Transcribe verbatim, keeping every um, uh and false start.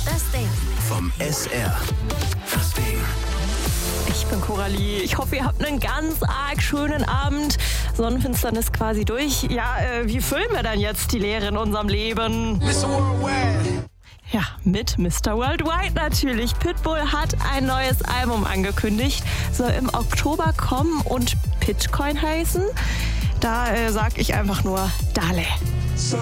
Das Ding. Vom S R. Das Ding. Ich bin Coralie. Ich hoffe, ihr habt einen ganz arg schönen Abend. Sonnenfinsternis quasi durch. Ja, äh, wie füllen wir denn jetzt die Leere in unserem Leben? Mister Worldwide. Ja, mit Mister Worldwide natürlich. Pitbull hat ein neues Album angekündigt. Soll im Oktober kommen und Pitcoin heißen. Da äh, sag ich einfach nur Dale.